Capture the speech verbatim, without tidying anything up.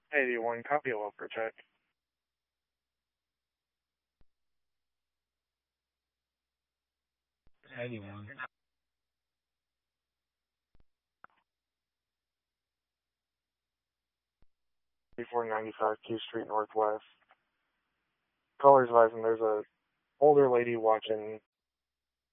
eighty-one, copy a welfare check. Anyone. Before ninety-five Q Street Northwest. Callers advising there's a older lady watching